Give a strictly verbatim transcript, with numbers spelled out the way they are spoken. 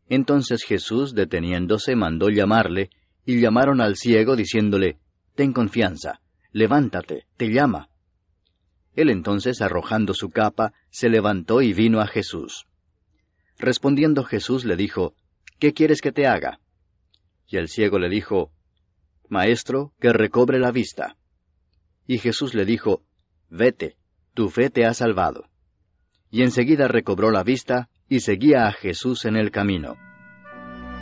Entonces Jesús, deteniéndose, mandó llamarle, y llamaron al ciego, diciéndole, «Ten confianza, levántate, te llama». Él entonces, arrojando su capa, se levantó y vino a Jesús. Respondiendo Jesús le dijo, «¿Qué quieres que te haga?» Y el ciego le dijo, «Maestro, que recobre la vista». Y Jesús le dijo, «Vete, tu fe te ha salvado». Y enseguida recobró la vista, y seguía a Jesús en el camino.